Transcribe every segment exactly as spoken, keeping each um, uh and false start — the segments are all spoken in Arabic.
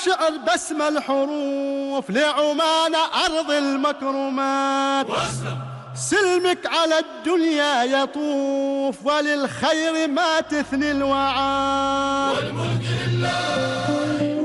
الشعر بسمة الحروف لعمان أرض المكرمات. سلمك على الدنيا يطوف وللخير ما تثني الوعاد. والملك لله.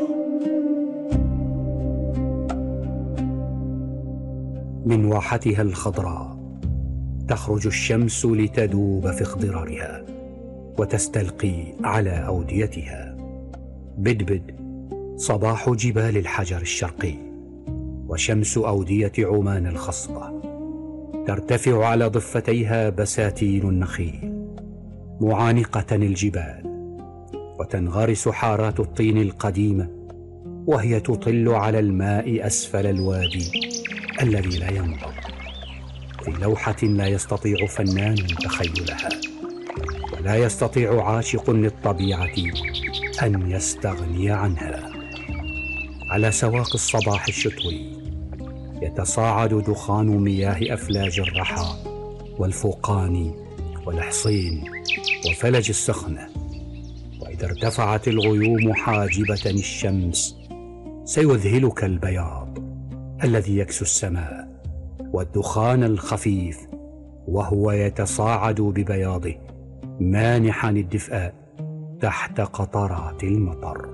من واحتها الخضراء تخرج الشمس لتدوب في اخضرارها وتستلقي على أوديتها. بدبد صباح جبال الحجر الشرقي وشمس أودية عمان الخصبة. ترتفع على ضفتيها بساتين النخيل معانقة الجبال، وتنغرس حارات الطين القديمة وهي تطل على الماء أسفل الوادي الذي لا ينضب، في لوحة لا يستطيع فنان تخيلها ولا يستطيع عاشق للطبيعة أن يستغني عنها. على سواق الصباح الشتوي يتصاعد دخان مياه أفلاج الرحى والفوقان والحصين وفلج السخنة، وإذا ارتفعت الغيوم حاجبة الشمس سيذهلك البياض الذي يكسو السماء والدخان الخفيف وهو يتصاعد ببياضه مانحا الدفء تحت قطرات المطر.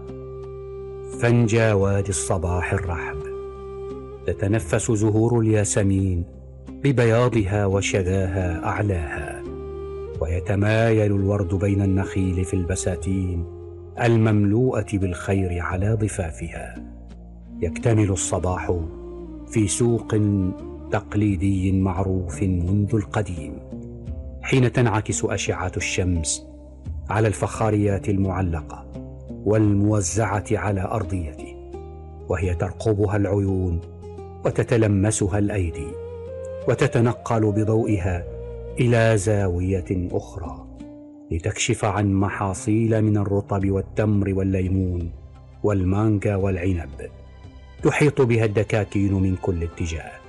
فنجى وادي الصباح الرحب، تتنفس زهور الياسمين ببياضها وشذاها أعلاها، ويتمايل الورد بين النخيل في البساتين المملوءة بالخير على ضفافها. يكتمل الصباح في سوق تقليدي معروف منذ القديم، حين تنعكس أشعة الشمس على الفخاريات المعلقة والموزعة على أرضيته، وهي ترقبها العيون وتتلمسها الأيدي، وتتنقل بضوئها إلى زاوية أخرى لتكشف عن محاصيل من الرطب والتمر والليمون والمانجا والعنب. تحيط بها الدكاكين من كل اتجاه،